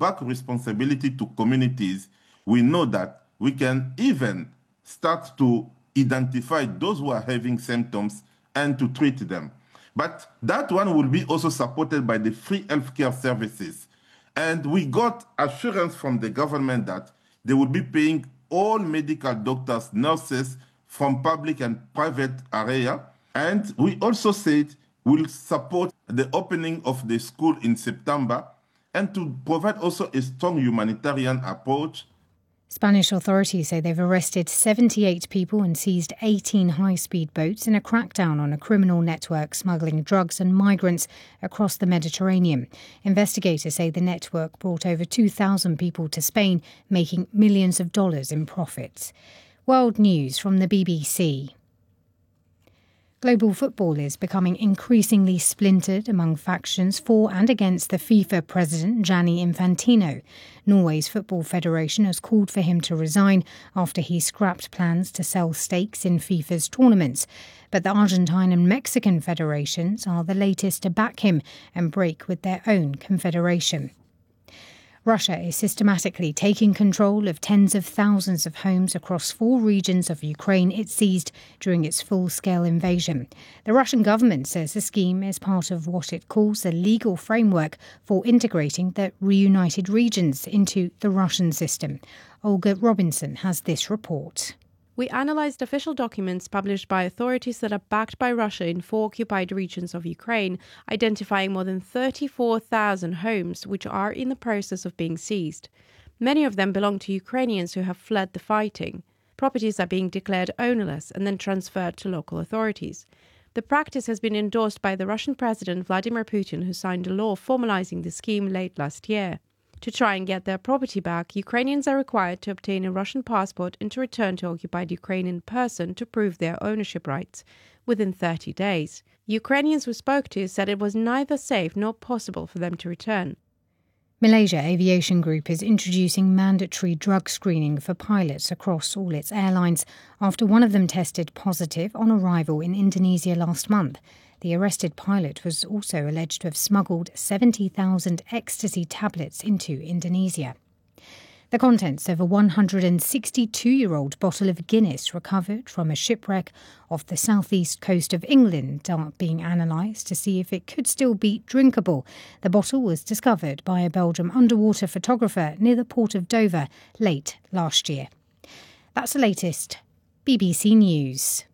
back responsibility to communities, we know that we can even start to identify those who are having symptoms and to treat them. But that one will be also supported by the free healthcare services. And we got assurance from the government that they will be paying all medical doctors, nurses from public and private area. And we also said we'll support the opening of the school in September and to provide also a strong humanitarian approach. Spanish authorities say they've arrested 78 people and seized 18 high-speed boats in a crackdown on a criminal network smuggling drugs and migrants across the Mediterranean. Investigators say the network brought over 2,000 people to Spain, making millions of dollars in profits. World news from the BBC. Global football is becoming increasingly splintered among factions for and against the FIFA president, Gianni Infantino. Norway's Football Federation has called for him to resign after he scrapped plans to sell stakes in FIFA's tournaments. But the Argentine and Mexican federations are the latest to back him and break with their own confederation. Russia is systematically taking control of tens of thousands of homes across 4 regions of Ukraine it seized during its full-scale invasion. The Russian government says the scheme is part of what it calls a legal framework for integrating the reunited regions into the Russian system. Olga Robinson has this report. We analysed official documents published by authorities that are backed by Russia in 4 occupied regions of Ukraine, identifying more than 34,000 homes which are in the process of being seized. Many of them belong to Ukrainians who have fled the fighting. Properties are being declared ownerless and then transferred to local authorities. The practice has been endorsed by the Russian President Vladimir Putin, who signed a law formalising the scheme late last year. To try and get their property back, Ukrainians are required to obtain a Russian passport and to return to occupied Ukraine in person to prove their ownership rights within 30 days. Ukrainians we spoke to said it was neither safe nor possible for them to return. Malaysia Aviation Group is introducing mandatory drug screening for pilots across all its airlines after one of them tested positive on arrival in Indonesia last month. The arrested pilot was also alleged to have smuggled 70,000 ecstasy tablets into Indonesia. The contents of a 162-year-old bottle of Guinness recovered from a shipwreck off the southeast coast of England are being analysed to see if it could still be drinkable. The bottle was discovered by a Belgian underwater photographer near the port of Dover late last year. That's the latest. BBC News.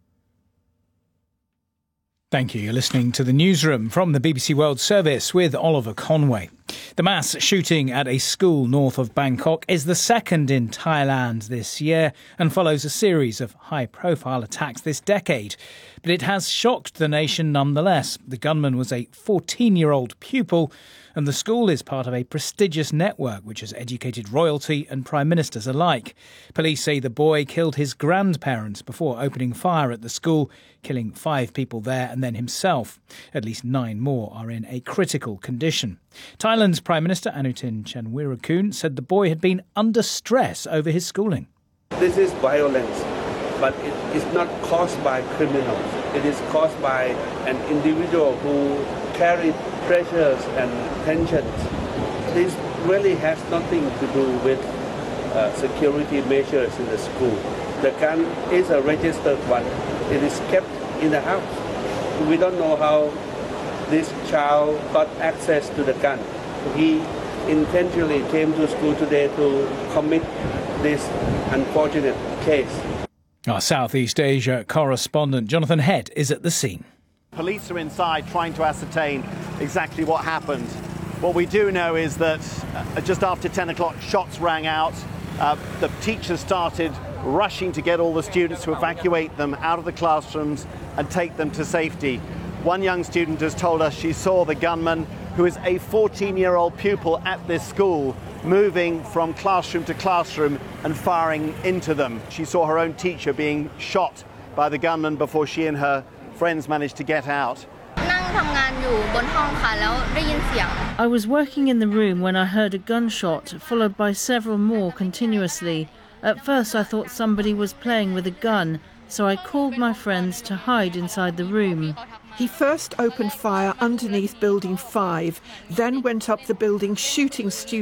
Thank you. You're listening to the Newsroom from the BBC World Service with Oliver Conway. The mass shooting at a school north of Bangkok is the second in Thailand this year and follows a series of high-profile attacks this decade. But it has shocked the nation nonetheless. The gunman was a 14-year-old pupil, and the school is part of a prestigious network which has educated royalty and prime ministers alike. Police say the boy killed his grandparents before opening fire at the school, killing 5 people there and then himself. At least 9 more are in a critical condition. Thailand's Prime Minister Anutin Chanvirakul said the boy had been under stress over his schooling. This is violence, but it is not caused by criminals. It is caused by an individual who carried pressures and tensions. This really has nothing to do with security measures in the school. The gun is a registered one. It is kept in the house. We don't know how this child got access to the gun. He intentionally came to school today to commit this unfortunate case. Our Southeast Asia correspondent Jonathan Head is at the scene. Police are inside trying to ascertain exactly what happened. What we do know is that just after 10 o'clock, shots rang out. The teachers started rushing to get all the students to evacuate them out of the classrooms and take them to safety. One young student has told us she saw the gunman, who is a 14-year-old pupil at this school, moving from classroom to classroom and firing into them. She saw her own teacher being shot by the gunman before she and her friends managed to get out. I was working in the room when I heard a gunshot, followed by several more continuously. At first I thought somebody was playing with a gun, so I called my friends to hide inside the room. He first opened fire underneath Building 5, then went up the building shooting students.